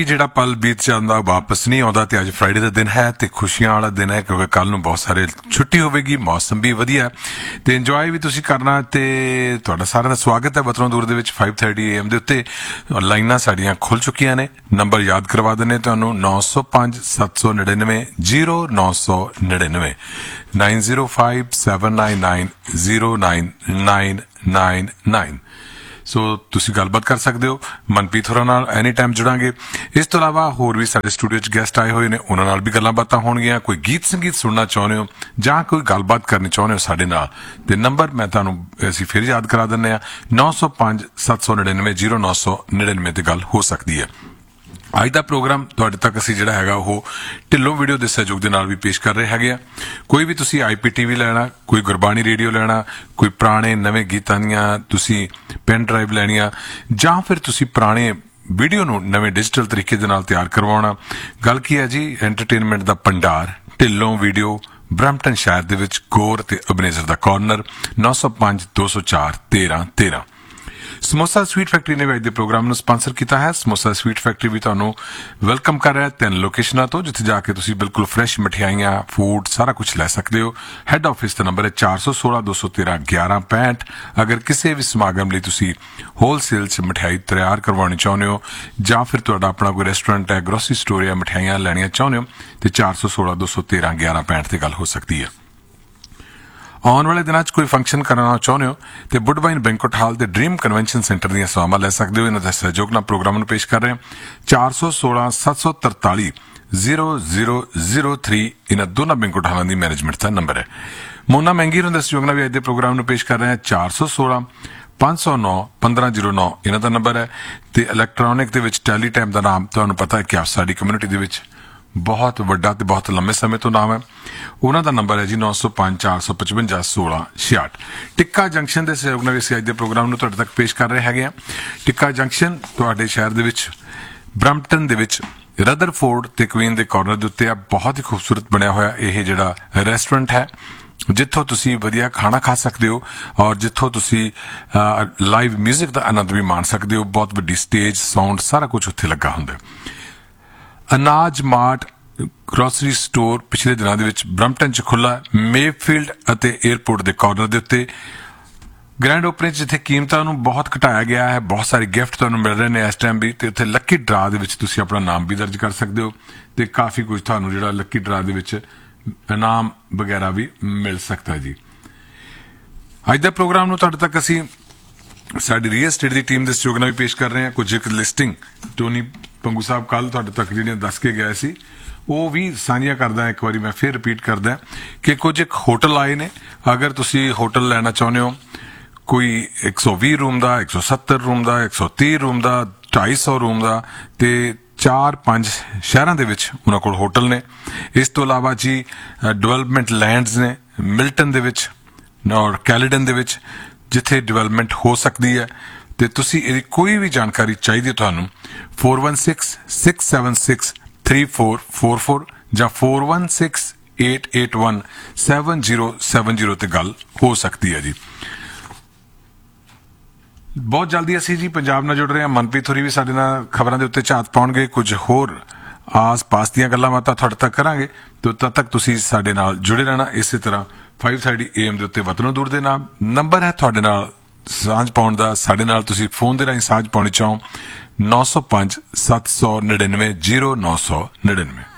ਜਿਹੜਾ ਪਲ ਬੀਤ ਜਾਂਦਾ ਵਾਪਸ ਨਹੀਂ ਆਉਂਦਾ ਤੇ ਅੱਜ ਫਰਾਈਡੇ ਦਾ ਦਿਨ ਹੈ ਤੇ ਖੁਸ਼ੀਆਂ ਵਾਲਾ ਦਿਨ ਹੈ ਕਿਉਂਕਿ ਕੱਲ ਨੂੰ ਬਹੁਤ ਸਾਰੇ ਛੁੱਟੀ ਹੋਵੇਗੀ, ਮੌਸਮ ਵੀ ਵਧੀਆ ਤੇ ਇੰਜੋਏ ਵੀ ਤੁਸੀਂ ਕਰਨਾ ਤੇ ਤੁਹਾਡਾ ਸਾਰਿਆਂ ਦਾ ਸਵਾਗਤ ਹੈ ਵਤਨੋਂ ਦੂਰ ਦੇ ਵਿੱਚ 5:30 AM ਦੇ ਉੱਤੇ ਲਾਈਨਾਂ ਸਾਡੀਆਂ ਖੁੱਲ ਚੁੱਕੀਆਂ ਨੇ। ਨੰਬਰ ਯਾਦ ਕਰਵਾ ਦਿੰਦੇ ਤੁਹਾਨੂੰ 905 799 0999 9057990999। ਸੋ ਤੁਸੀਂ ਗੱਲਬਾਤ ਕਰ ਸਕਦੇ ਹੋ ਮਨਪ੍ਰੀਤ ਹੋਰਾਂ ਨਾਲ ਐਨੀ ਟਾਈਮ ਜੁੜਾਂਗੇ। ਇਸ ਤੋਂ ਇਲਾਵਾ ਹੋਰ ਵੀ ਸਾਡੇ ਸਟੂਡੀਓ 'ਚ ਗੈਸਟ ਆਏ ਹੋਏ ਨੇ, ਉਹਨਾਂ ਨਾਲ ਵੀ ਗੱਲਾਂ ਬਾਤਾਂ ਹੋਣਗੀਆਂ। ਕੋਈ ਗੀਤ ਸੰਗੀਤ ਸੁਣਨਾ ਚਾਹੁੰਦੇ ਹੋ ਜਾਂ ਕੋਈ ਗੱਲਬਾਤ ਕਰਨੀ ਚਾਹੁੰਦੇ ਹੋ ਸਾਡੇ ਨਾਲ ਤੇ ਨੰਬਰ ਮੈਂ ਤੁਹਾਨੂੰ ਅਸੀਂ ਫਿਰ ਯਾਦ ਕਰਾ ਦਿੰਦੇ ਹਾਂ 905 799 0999 ਤੇ ਗੱਲ ਹੋ ਸਕਦੀ ਹੈ। ਅੱਜ ਦਾ ਪ੍ਰੋਗਰਾਮ ਤੁਹਾਡੇ ਤੱਕ ਅਸੀਂ ਜਿਹੜਾ ਹੈਗਾ ਉਹ ਢਿੱਲੋਂ ਵੀਡੀਓ ਦੇ ਸਹਿਯੋਗ ਦੇ ਨਾਲ ਵੀ ਪੇਸ਼ ਕਰ ਰਹੇ ਹੈਗੇ ਆ। ਕੋਈ ਵੀ ਤੁਸੀਂ IPTV ਲੈਣਾ, ਕੋਈ ਗੁਰਬਾਣੀ ਰੇਡੀਓ ਲੈਣਾ, ਕੋਈ ਪੁਰਾਣੇ ਨਵੇਂ ਗੀਤਾਂ ਦੀਆਂ ਤੁਸੀਂ ਪੈਨ ਡਰਾਈਵ ਲੈਣੀਆਂ ਜਾਂ ਫਿਰ ਤੁਸੀਂ ਪੁਰਾਣੇ ਵੀਡੀਓ ਨੂੰ ਨਵੇਂ ਡਿਜੀਟਲ ਤਰੀਕੇ ਦੇ ਨਾਲ ਤਿਆਰ ਕਰਵਾਉਣਾ, ਗੱਲ ਕੀ ਹੈ ਜੀ ਐਂਟਰਟੇਨਮੈਂਟ ਦਾ ਭੰਡਾਰ ਢਿੱਲੋਂ ਵੀਡੀਓ ਬਰੈਂਪਟਨ ਸ਼ਹਿਰ ਦੇ ਵਿੱਚ ਗੌਰ ਤੇ ਅਬਨੇਜ਼ਰ ਦਾ ਕਾਰਨਰ 905 204 1313। ਸਮੋਸਾ ਸਵੀਟ ਫੈਕਟਰੀ ਨੇ ਵੀ ਅੱਜ ਦੇ ਪ੍ਰੋਗਰਾਮ ਨੂੰ ਸਪਾਂਸਰ ਕੀਤਾ ਹੈ। ਸਮੋਸਾ ਸਵੀਟ ਫੈਕਟਰੀ ਵੀ ਤੁਹਾਨੂੰ ਵੈਲਕਮ ਕਰ ਰਿਹਾ 3 ਲੋਕੇਸ਼ਨਾਂ ਤੋਂ ਜਿੱਥੇ ਜਾ ਕੇ ਤੁਸੀਂ ਬਿਲਕੁਲ ਫਰੈਸ਼ ਮਠਿਆਈਆਂ ਫੂਡ ਸਾਰਾ ਕੁਝ ਲੈ ਸਕਦੇ ਹੋ। ਹੈੱਡ ਆਫਿਸ ਦਾ ਨੰਬਰ ਹੈ 416 213 1165। ਅਗਰ ਕਿਸੇ ਵੀ ਸਮਾਗਮ ਲਈ ਤੁਸੀਂ ਹੋਲਸੇਲ 'ਚ ਮਠਿਆਈ ਤਿਆਰ ਕਰਵਾਉਣੀ ਚਾਹੁੰਦੇ ਹੋ ਜਾਂ ਫਿਰ ਤੁਹਾਡਾ ਆਪਣਾ ਕੋਈ ਰੈਸਟੋਰੈਂਟ ਹੈ, ਗਰੋਸਰੀ ਸਟੋਰ ਹੈ, ਮਠਿਆਈਆਂ ਲੈਣੀਆਂ ਚਾਹੁੰਦੇ ਹੋ ਤੇ 416 213 1165 ਤੇ ਗੱਲ ਹੋ ਸਕਦੀ ਹੈ। ਆਉਣ ਵਾਲੇ ਦਿਨਾਂ 'ਚ ਕੋਈ ਫੰਕਸ਼ਨ ਕਰਨਾ ਚਾਹੁੰਦੇ ਹੋ ਤੇ ਵੁੱਡਵਾਈਨ ਬੈਂਕੁਏਟ ਹਾਲ ਤੇ ਡ੍ਰੀਮ ਕਨਵੈਨਸ਼ਨ ਸੈਂਟਰ ਦੀਆਂ ਸੇਵਾਵਾਂ ਲੈ ਸਕਦੇ ਹੋ। ਇਹਨਾਂ ਦਾ ਸਹਿਯੋਗ ਨਾਲ ਪ੍ਰੋਗਰਾਮ ਨੂੰ ਪੇਸ਼ ਕਰ ਰਹੇ ਹਾਂ 416 743 0003 ਇਹਨਾਂ ਦੋਨਾਂ ਬੈਂਕੁਏਟ ਹਾਲਾਂ ਦੀ ਮੈਨੇਜਮੈਂਟ ਦਾ ਨੰਬਰ ਹੈ। ਮੋਨਾ ਮਹਿੰਗੀਰ ਦੇ ਸਹਿਯੋਗ ਨਾਲ ਵੀ ਅੱਜ ਦੇ ਪ੍ਰੋਗਰਾਮ ਨੂੰ ਪੇਸ਼ ਕਰ ਰਹੇ ਹਾਂ 416 509 1509 ਇਹਨਾਂ ਦਾ ਨੰਬਰ ਹੈ ਤੇ ਇਲੈਕਟ੍ਰੋਨਿਕ ਦੇ ਵਿੱਚ ਟੈਲੀਟਾਈਮ ਦਾ ਨਾਮ ਤੁਹਾਨੂੰ ਪਤਾ ਹੈ ਕਿ ਸਾਡੀ ਕਮਿਊਨਿਟੀ ਦੇ ਵਿੱਚ ਬਹੁਤ ਵੱਡਾ ਤੇ ਬਹੁਤ ਲੰਮੇ ਸਮੇਂ ਤੋਂ ਨਾਮ ਹੈ। ਉਹਨਾਂ ਦਾ ਨੰਬਰ ਹੈ ਜੀ 905 455 1666। ਟਿੱਕਾ ਜੰਕਸ਼ਨ ਦੇ ਸਹਿਯੋਗ ਨਾਲ ਅਸੀਂ ਅੱਜ ਦੇ ਪ੍ਰੋਗਰਾਮ ਨੂੰ ਤੁਹਾਡੇ ਤੱਕ ਪੇਸ਼ ਕਰ ਰਹੇ ਹੈਗੇ ਆ। ਟਿੱਕਾ ਜੰਕਸ਼ਨ ਤੁਹਾਡੇ ਸ਼ਹਿਰ ਦੇ ਵਿੱਚ ਬਰੈਂਪਟਨ ਦੇ ਵਿੱਚ ਰਦਰਫੋਰਡ ਤੇ ਕੁਈਨ ਦੇ ਕਾਰਨਰ ਦੇ ਉੱਤੇ ਆ ਬਹੁਤ ਹੀ ਖੂਬਸੂਰਤ ਬਣਿਆ ਹੋਇਆ ਇਹ ਜਿਹੜਾ ਰੈਸਟੋਰੈਂਟ ਹੈ ਜਿੱਥੋਂ ਤੁਸੀਂ ਵਧੀਆ ਖਾਣਾ ਖਾ ਸਕਦੇ ਹੋ ਔਰ ਜਿੱਥੋਂ ਤੁਸੀਂ ਲਾਈਵ ਮਿਊਜ਼ਿਕ ਦਾ ਆਨੰਦ ਵੀ ਮਾਣ ਸਕਦੇ ਹੋ। ਬਹੁਤ ਵੱਡੀ ਸਟੇਜ ਸਾਊਂਡ ਸਾਰਾ ਕੁਝ ਉੱਥੇ ਲੱਗਾ ਹੁੰਦਾ। ਅਨਾਜ ਮਾਰਟ ਗਰੋਸਰੀ ਸਟੋਰ ਪਿਛਲੇ ਦਿਨਾਂ ਦੇ ਵਿੱਚ ਬਰੈਂਪਟਨ 'ਚ ਖੁੱਲ੍ਹਾ ਮੇਫੀਲਡ ਅਤੇ ਏਅਰਪੋਰਟ ਦੇ ਕਾਰਨਰ ਦੇ ਉੱਤੇ ਗ੍ਰੈਂਡ ਓਪਨਿੰਗ ਜਿੱਥੇ ਕੀਮਤਾਂ ਨੂੰ ਬਹੁਤ ਘਟਾਇਆ ਗਿਆ ਹੈ। ਬਹੁਤ ਸਾਰੇ ਗਿਫਟ ਤੁਹਾਨੂੰ ਮਿਲ ਰਹੇ ਨੇ ਇਸ ਟਾਈਮ ਵੀ ਤੇ ਉੱਥੇ ਲੱਕੀ ਡਰਾ ਦੇ ਵਿੱਚ ਤੁਸੀਂ ਆਪਣਾ ਨਾਮ ਵੀ ਦਰਜ ਕਰ ਸਕਦੇ ਹੋ ਤੇ ਕਾਫੀ ਕੁਝ ਤੁਹਾਨੂੰ ਜਿਹੜਾ ਲੱਕੀ ਡਰਾ ਦੇ ਵਿੱਚ ਇਨਾਮ ਵਗੈਰਾ ਵੀ ਮਿਲ ਸਕਦਾ ਜੀ। ਅੱਜ ਦਾ ਪ੍ਰੋਗਰਾਮ ਨੂੰ ਤੁਹਾਡੇ ਤੱਕ ਅਸੀਂ ਸਾਡੀ ਰੀਅਲ ਸਟੇਟ ਦੀ ਟੀਮ ਦੇ ਸਹਿਯੋਗ ਨਾਲ ਵੀ ਪੇਸ਼ ਕਰ ਰਹੇ ਹਾਂ। ਕੁਝ ਇੱਕ ਲਿਸਟਿੰਗ ਟੋਨੀ ਪੰਗੂ ਸਾਹਿਬ ਕੱਲ ਤੁਹਾਡੇ ਤੱਕ ਜਿਹੜੀਆਂ ਦੱਸ ਕੇ ਗਏ ਸੀ ਉਹ ਵੀ ਸਾਂਝੀਆਂ ਕਰਦਾ। ਇੱਕ ਵਾਰੀ ਮੈਂ ਫਿਰ ਰਿਪੀਟ ਕਰਦਾ ਕਿ ਕੁਝ ਇੱਕ ਹੋਟਲ ਆਏ ਨੇ। ਅਗਰ ਤੁਸੀਂ ਹੋਟਲ ਲੈਣਾ ਚਾਹੁੰਦੇ ਹੋ ਕੋਈ 120 ਰੂਮ ਦਾ, 170 ਰੂਮ ਦਾ, 130 ਰੂਮ ਦਾ, 250 ਰੂਮ ਦਾ ਤੇ 4-5 ਸ਼ਹਿਰਾਂ ਦੇ ਵਿੱਚ ਉਹਨਾਂ ਕੋਲ ਹੋਟਲ ਨੇ। ਇਸ ਤੋਂ ਇਲਾਵਾ ਜੀ ਡਿਵੈਲਪਮੈਂਟ ਲੈਂਡਸ ਨੇ ਮਿਲਟਨ ਦੇ ਵਿੱਚ ਔਰ ਕੈਲੀਡਨ ਦੇ ਵਿੱਚ ਜਿੱਥੇ ਡਿਵੈਲਪਮੈਂਟ ਹੋ ਸਕਦੀ ਹੈ ਤੇ ਤੁਸੀਂ ਇਹਦੀ ਕੋਈ ਵੀ ਜਾਣਕਾਰੀ ਚਾਹੀਦੀ ਤੁਹਾਨੂੰ 416-676 3444 ਜਾਂ 416-881 7070 ਤੇ ਗੱਲ ਹੋ ਸਕਦੀ ਹੈ ਜੀ। ਬਹੁਤ ਜਲਦੀ ਅਸੀਂ ਜੀ ਪੰਜਾਬ ਨਾਲ ਜੁੜ ਰਹੇ ਹਾਂ। ਮਨਪ੍ਰੀਤ ਹੋਰੀ ਵੀ ਸਾਡੇ ਨਾਲ ਖਬਰਾਂ ਦੇ ਉੱਤੇ ਝਾਤ ਪਾਉਣਗੇ। ਕੁਝ ਹੋਰ ਆਸ-ਪਾਸ ਦੀਆਂ ਗੱਲਾਂ ਬਾਤਾਂ ਤੁਹਾਡੇ ਤੱਕ ਕਰਾਂਗੇ ਤੇ ਤਦ ਤੱਕ ਤੁਸੀਂ ਸਾਡੇ ਨਾਲ ਜੁੜੇ ਰਹਿਣਾ। ਇਸੇ ਤਰ੍ਹਾਂ 5:30 AM ਦੇ ਉੱਤੇ ਵਤਨੋਂ ਦੂਰ ਦੇ ਨਾਮ ਨੰਬਰ ਹੈ ਤੁਹਾਡੇ ਨਾਲ ਸਾਂਝ ਪਾਉਣ ਦਾ। ਸਾਡੇ ਨਾਲ ਤੁਸੀਂ ਫੋਨ ਦੇ ਰਾਹੀਂ ਸਾਂਝ ਪਾਉਣੀ ਚਾਹੋ 905 799 0999।